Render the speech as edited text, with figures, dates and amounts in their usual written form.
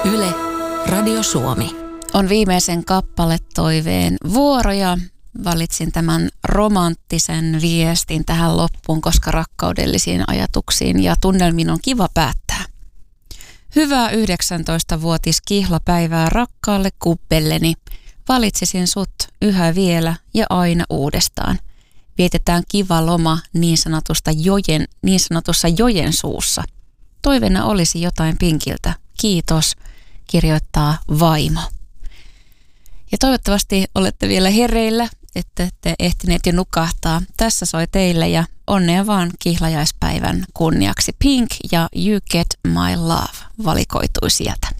Yle, Radio Suomi. On viimeisen kappaletoiveen vuoro ja valitsin tämän romanttisen viestin tähän loppuun, koska rakkaudellisiin ajatuksiin ja tunnelmiin on kiva päättää. Hyvää 19-vuotis kihlapäivää rakkaalle kuppelleni. Valitsisin sut yhä vielä ja aina uudestaan. Vietetään kiva loma niin sanotussa jojen suussa. Toiveena olisi jotain Pinkiltä. Kiitos, kirjoittaa vaimo. Ja toivottavasti olette vielä hereillä, että ette ehtineet jo nukahtaa. Tässä soi teille ja onnea vaan kihlajaispäivän kunniaksi. Pink ja You Get My Love valikoitui sieltä.